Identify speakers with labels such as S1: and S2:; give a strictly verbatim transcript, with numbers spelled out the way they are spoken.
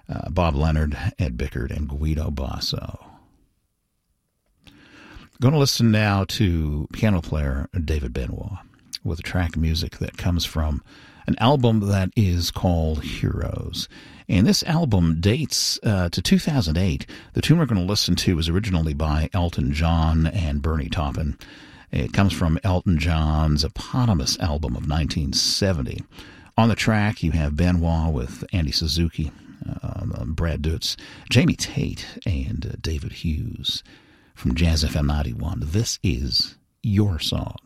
S1: uh, Bob Leonard, Ed Bickert, and Guido Basso. Going to listen now to piano player David Benoit with a track of music that comes from an album that is called Heroes. And this album dates uh, to two thousand eight. The tune we're going to listen to was originally by Elton John and Bernie Taupin. It comes from Elton John's eponymous album of nineteen seventy. On the track, you have Benoit with Andy Suzuki, uh, Brad Dutz, Jamie Tate, and uh, David Hughes. From Jazz F M ninety-one, this is Your Song.